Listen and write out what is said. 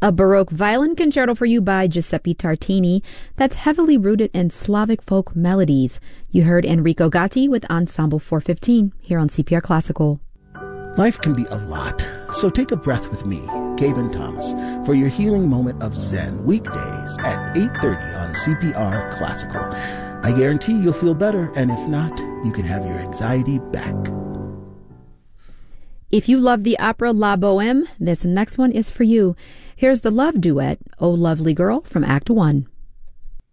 A Baroque violin concerto for you by Giuseppe Tartini that's heavily rooted in Slavic folk melodies. You heard Enrico Gatti with Ensemble 415 here on CPR Classical. Life can be a lot, so take a breath with me, Gaben Thomas, for your healing moment of Zen, weekdays at 8:30 on CPR Classical. I guarantee you'll feel better, and if not, you can have your anxiety back. If you love the opera La Bohème, this next one is for you. Here's the love duet, Oh Lovely Girl, from Act 1.